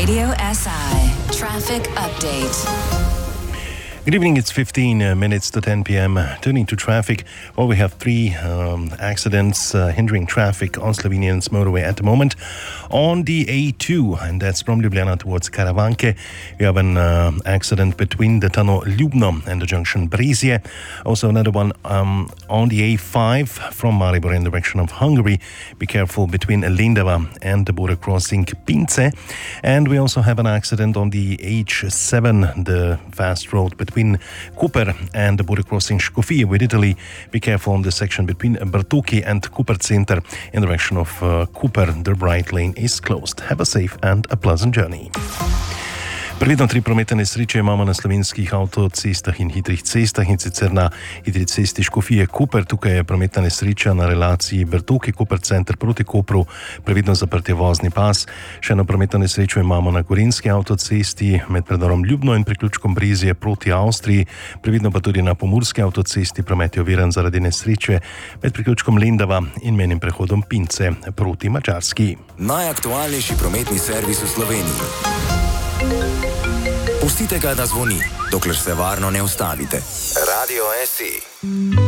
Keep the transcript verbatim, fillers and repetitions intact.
Radio S I Traffic Update. Good evening, it's fifteen uh, minutes to ten p.m. Turning to traffic, well, we have three um, accidents uh, hindering traffic on Slovenian's motorway at the moment. On the A two, and that's from Ljubljana towards Karavanke, we have an uh, accident between the tunnel Ljubno and the junction Brezje. Also another one um, on the A five from Maribor in the direction of Hungary. Be careful between Lendava and the border crossing Pince. And we also have an accident on the H seven, the fast road between between Koper and the border crossing Škofije with Italy. Be careful on the section between Bertoki and Koper Center in the direction of uh, Koper. The right lane is closed. Have a safe and a pleasant journey. Previdno tri prometne nesreče imamo na slovenskih avtocestah in hitrih cestah, in sicer na hitri cesti Škofije-Koper. Tukaj je prometna nesreča na relaciji Bertoki-Koper center proti Kopru, previdno zaprt je vozni pas. Še eno prometno nesrečo imamo na gorenjski avtocesti med predorom Ljubno in priključkom Brezje proti Avstriji, previdno pa tudi na pomurski avtocesti. Promet je oviran zaradi nesreče med priključkom Lendava in mejnim prehodom Pince proti Madžarski. Najaktualnejši prometni servis v Sloveniji. Pustite ga, da zvoni, dokler se varno ne ustavite. Radio S I.